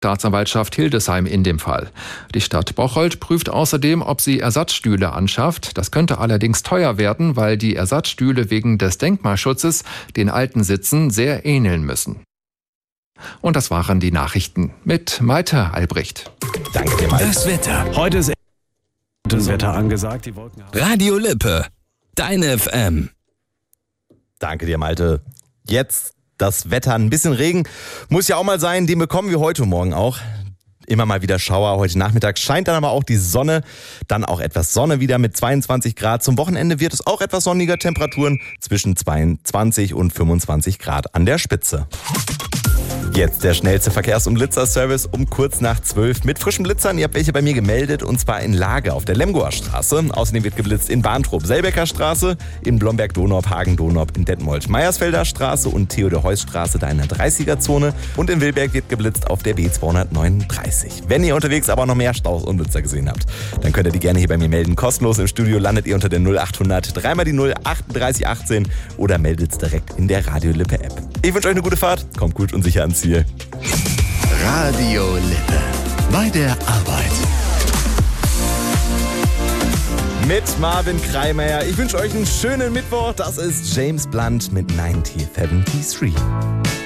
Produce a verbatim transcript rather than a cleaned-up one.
Staatsanwaltschaft Hildesheim in dem Fall. Die Stadt Bocholt prüft außerdem, ob sie Ersatzstühle anschafft. Das könnte allerdings teuer werden, weil die Ersatzstühle wegen des Denkmalschutzes den alten Sitzen sehr ähneln müssen. Und das waren die Nachrichten mit Malte Albrecht. Danke dir, Malte. Das Wetter. Heute ist das Wetter angesagt. Die Wolken Radio Lippe, dein F M. Danke dir, Malte. Jetzt das Wetter, ein bisschen Regen muss ja auch mal sein, den bekommen wir heute und morgen auch. Immer mal wieder Schauer, heute Nachmittag scheint dann aber auch die Sonne, dann auch etwas Sonne wieder mit zweiundzwanzig Grad. Zum Wochenende wird es auch etwas sonniger, Temperaturen zwischen zweiundzwanzig und fünfundzwanzig Grad an der Spitze. Jetzt der schnellste Verkehrs- und Blitzerservice um kurz nach zwölf mit frischen Blitzern. Ihr habt welche bei mir gemeldet und zwar in Lage auf der Lemgoer Straße. Außerdem wird geblitzt in Bahntrup, Selbecker Straße, in Blomberg-Donop, Hagen-Donop, in Detmold, Meiersfelder Straße und Theodor-Heuss-Straße da in der dreißiger-Zone. Und in Wilberg wird geblitzt auf der B zweihundertneununddreißig. Wenn ihr unterwegs aber noch mehr Staus und Blitzer gesehen habt, dann könnt ihr die gerne hier bei mir melden. Kostenlos im Studio landet ihr unter der null achthundert, dreimal die null, achtunddreißig achtzehn oder meldet's direkt in der Radio Lippe App. Ich wünsche euch eine gute Fahrt, kommt gut und sicher ans Ziel. Radio Lippe. Bei der Arbeit. Mit Marvin Kreimeier. Ich wünsche euch einen schönen Mittwoch. Das ist James Blunt mit neunzehn dreiundsiebzig.